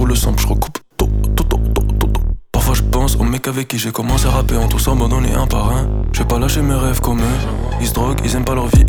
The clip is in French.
roule le sample, je recoupe. Parfois je pense aux mecs avec qui j'ai commencé à rapper en tous abandonnés un par un. Je vais pas lâcher mes rêves comme eux. Ils se droguent, ils aiment pas leur vie